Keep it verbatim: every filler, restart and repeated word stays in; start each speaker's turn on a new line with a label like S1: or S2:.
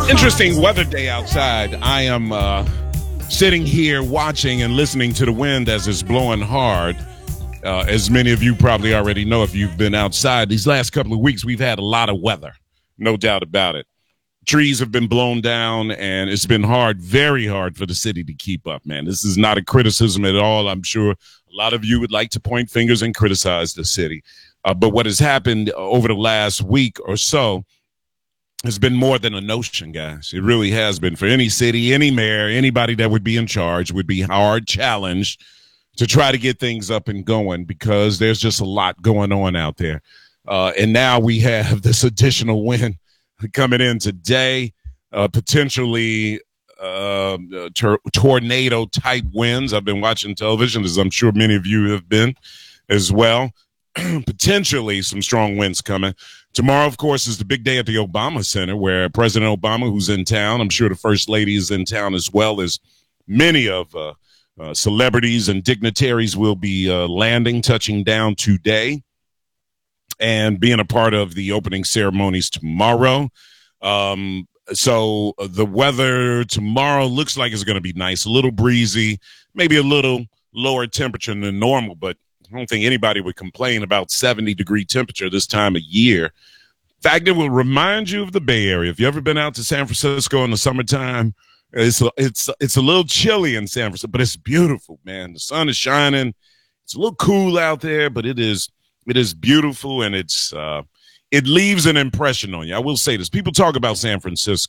S1: Interesting weather day outside. I am uh, sitting here watching and listening to the wind as it's blowing hard. Uh, as many of you probably already know if you've been outside, these last couple of weeks we've had a lot of weather, no doubt about it. Trees have been blown down, and it's been hard, very hard for the city to keep up, man. This is not a criticism at all. I'm sure a lot of you would like to point fingers and criticize the city. Uh, but what has happened over the last week or so has been more than a notion, guys. It really has been. For any city, any mayor, anybody that would be in charge would be hard challenged to try to get things up and going because there's just a lot going on out there. Uh, and now we have this additional wind coming in today, uh, potentially uh, tor- tornado-type winds. I've been watching television, as I'm sure many of you have been as well. Potentially some strong winds coming. Tomorrow, of course, is the big day at the Obama Center where President Obama, who's in town, I'm sure the First Lady is in town as well as many of uh, uh, celebrities and dignitaries will be uh, landing, touching down today and being a part of the opening ceremonies tomorrow. Um, so uh, the weather tomorrow looks like it's going to be nice, a little breezy, maybe a little lower temperature than normal, but I don't think anybody would complain about seventy degree temperature this time of year. In fact, it will remind you of the Bay Area. If you've ever been out to San Francisco in the summertime, it's a, it's it's a little chilly in San Francisco, but it's beautiful, man. The sun is shining. It's a little cool out there, but it is it is beautiful, and it's uh, it leaves an impression on you. I will say this: people talk about San Francisco.